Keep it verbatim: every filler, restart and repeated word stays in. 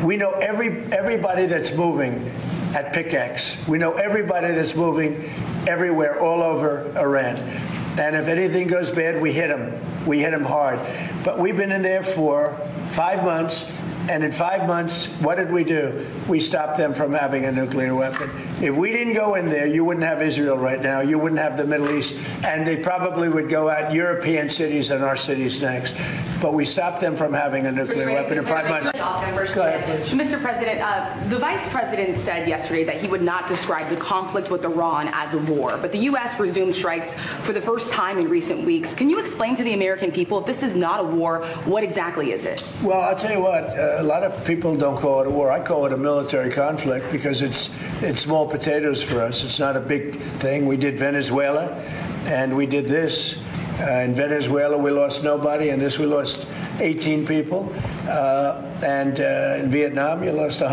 We know every everybody that's moving at Pickaxe. We know everybody that's moving everywhere, all over Iran. And if anything goes bad, we hit them. We hit them hard. But we've been in there for five months. And in five months, what did we do? We stopped them from having a nuclear weapon. If we didn't go in there, you wouldn't have Israel right now. You wouldn't have the Middle East. And they probably would go at European cities and our cities next. But we stopped them from having a nuclear weapon in five months. Go ahead, Mister President, uh, the vice president said yesterday that he would not describe the conflict with Iran as a war. But the U S resumed strikes for the first time in recent weeks. Can you explain to the American people, if this is not a war, what exactly is it? Well, I'll tell you what. Uh, a lot of people don't call it a war. I call it a military conflict because it's it's small potatoes for us. It's not a big thing. We did Venezuela, and we did this. Uh, in Venezuela, we lost nobody. In this, we lost eighteen people. Uh, and uh, in Vietnam, you lost one hundred.